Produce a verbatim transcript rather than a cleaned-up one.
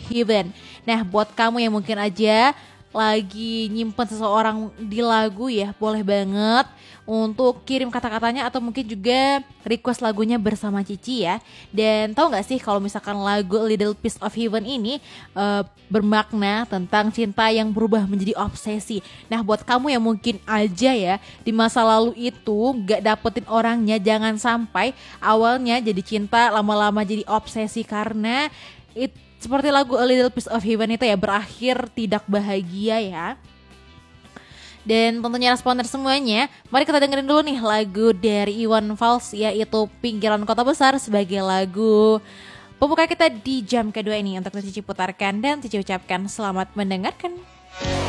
Heaven. Nah, buat kamu yang mungkin aja lagi nyimpen seseorang di lagu ya, boleh banget untuk kirim kata-katanya atau mungkin juga request lagunya bersama Cici ya. Dan tahu nggak sih kalau misalkan lagu A Little Piece of Heaven ini uh, bermakna tentang cinta yang berubah menjadi obsesi. Nah, buat kamu yang mungkin aja ya di masa lalu itu nggak dapetin orangnya, jangan sampai awalnya jadi cinta lama-lama jadi obsesi karena itu seperti lagu A Little Piece of Heaven itu ya berakhir tidak bahagia ya. Dan tentunya responden semuanya, mari kita dengerin dulu nih lagu dari Iwan Fals yaitu Pinggiran Kota Besar sebagai lagu pembuka kita di jam kedua ini. Untuk Cici putarkan dan Cici ucapkan selamat mendengarkan.